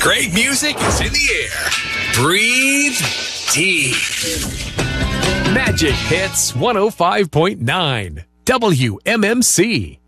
Great music is in the air. Breathe deep. Magic Hits 105.9 WMMC.